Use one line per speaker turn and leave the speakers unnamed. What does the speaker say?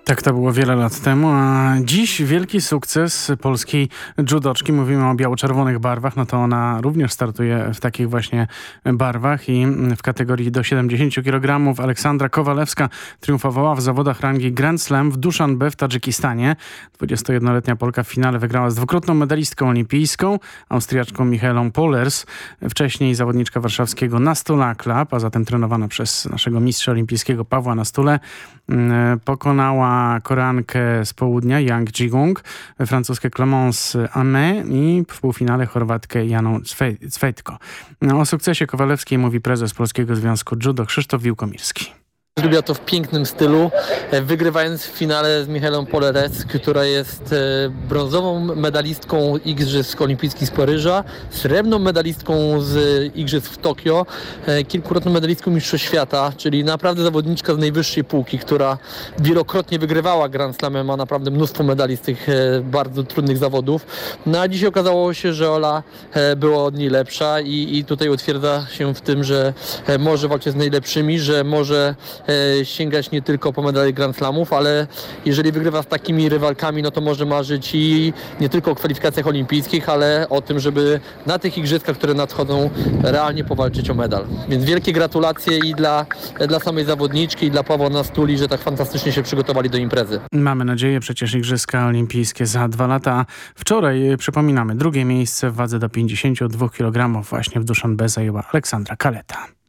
Tak to było wiele lat temu, a dziś wielki sukces polskiej judoczki. Mówimy o biało-czerwonych barwach, no to ona również startuje w takich właśnie barwach i w kategorii do 70 kg Aleksandra Kowalewska triumfowała w zawodach rangi Grand Slam w Duszanbe w Tadżykistanie. 21-letnia Polka w finale wygrała z dwukrotną medalistką olimpijską, Austriaczką Michaelą Pollers. Wcześniej zawodniczka warszawskiego Nastula Club, a zatem trenowana przez naszego mistrza olimpijskiego Pawła Nastulę, pokonała Koreankę z południa Yang Ji-gung, francuskie Clémence Amé i w półfinale Chorwatkę Janą Cwejtko. O sukcesie Kowalewskiej mówi prezes Polskiego Związku Judo Krzysztof Wiłkomirski.
Zrobiła to w pięknym stylu, wygrywając w finale z Michaelą Pollers, która jest brązową medalistką Igrzysk Olimpijskich z Paryża, srebrną medalistką z Igrzysk w Tokio, kilkukrotną medalistką Mistrzostw Świata, czyli naprawdę zawodniczka z najwyższej półki, która wielokrotnie wygrywała Grand Slamem, ma naprawdę mnóstwo medali z tych bardzo trudnych zawodów. No a dzisiaj okazało się, że Ola była od niej lepsza i tutaj utwierdza się w tym, że może walczyć z najlepszymi, że może sięgać nie tylko po medale Grand Slamów, ale jeżeli wygrywa z takimi rywalkami, no to może marzyć i nie tylko o kwalifikacjach olimpijskich, ale o tym, żeby na tych igrzyskach, które nadchodzą, realnie powalczyć o medal. Więc wielkie gratulacje i dla samej zawodniczki, i dla Pawła Nastuli, że tak fantastycznie się przygotowali do imprezy.
Mamy nadzieję, przecież Igrzyska Olimpijskie za 2 lata. Wczoraj, przypominamy, drugie miejsce w wadze do 52 kg właśnie w Duszanbe zajęła Aleksandra Kaleta.